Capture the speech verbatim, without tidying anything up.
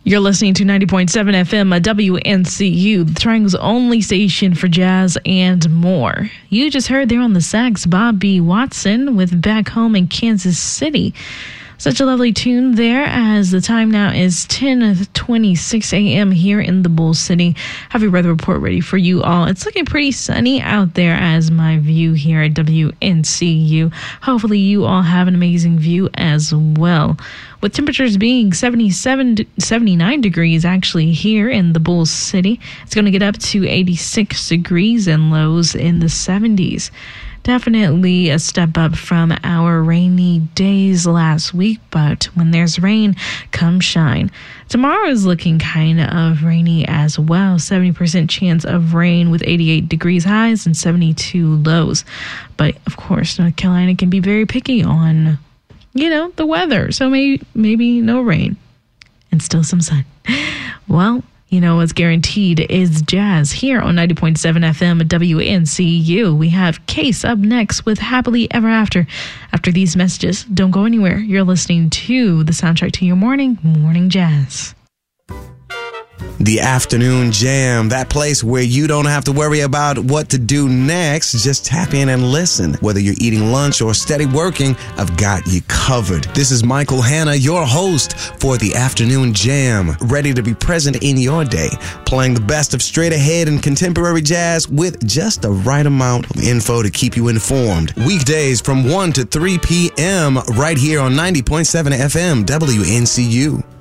You're listening to ninety point seven F M W N C U, the Triangle's only station for jazz and more. You just heard there on the sax Bobby Watson with Back Home in Kansas City. Such a lovely tune there, as the time now is ten twenty-six a.m. here in the Bull City. Have your weather report ready for you all. It's looking pretty sunny out there as my view here at W N C U. Hopefully you all have an amazing view as well. With temperatures being seventy-seven, seventy-nine degrees actually here in the Bull City. It's going to get up to eighty-six degrees and lows in the seventies. Definitely a step up from our rainy days last week, but when there's rain, come shine. Tomorrow is looking kind of rainy as well. seventy percent chance of rain with eighty-eight degrees highs and seventy-two lows. But of course, North Carolina can be very picky on, you know, the weather. So maybe, maybe no rain and still some sun. Well, you know what's guaranteed is jazz here on ninety point seven F M W N C U. We have Case up next with Happily Ever After. After these messages, don't go anywhere. You're listening to the soundtrack to your morning, Morning Jazz. The Afternoon Jam, that place where you don't have to worry about what to do next. Just tap in and listen. Whether you're eating lunch or steady working, I've got you covered. This is Michael Hanna, your host for The Afternoon Jam, ready to be present in your day, playing the best of straight ahead and contemporary jazz with just the right amount of info to keep you informed. Weekdays from one to three p.m. right here on ninety point seven F M W N C U.